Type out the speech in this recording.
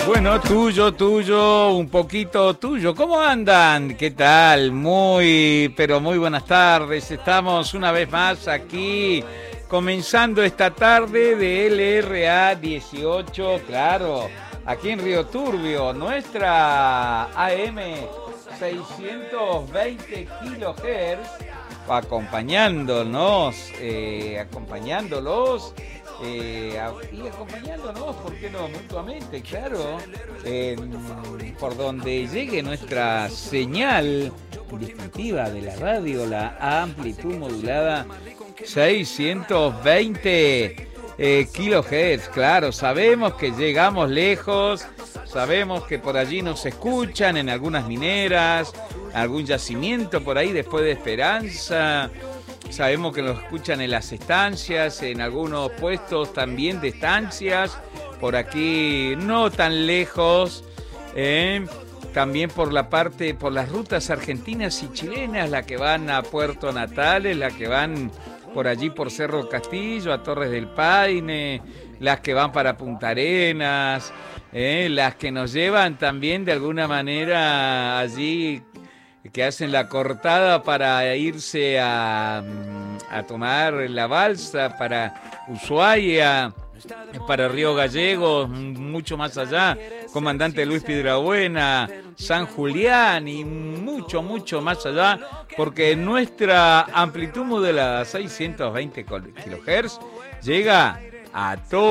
Bueno, tuyo, un poquito tuyo. ¿Cómo andan? ¿Qué tal? Pero muy buenas tardes. Estamos una vez más aquí, comenzando esta tarde de LRA 18, claro, aquí en Río Turbio, nuestra AM 620 kHz, acompañándolos, y acompañándonos, ¿por qué no? Mutuamente, claro, por donde llegue nuestra señal distintiva de la radio, la amplitud modulada 620 kilohertz. Claro, sabemos que llegamos lejos, sabemos que por allí nos escuchan en algunas mineras, algún yacimiento por ahí después de Esperanza. Sabemos que nos escuchan en las estancias, en algunos puestos también de estancias, por aquí no tan lejos, también por las rutas argentinas y chilenas, las que van a Puerto Natales, las que van por allí por Cerro Castillo, a Torres del Paine, las que van para Punta Arenas, las que nos llevan también de alguna manera allí, que hacen la cortada para irse a tomar la balsa para Ushuaia, para Río Gallegos, mucho más allá, Comandante Luis Piedrabuena, San Julián y mucho más allá, porque nuestra amplitud modulada 620 kHz llega a todo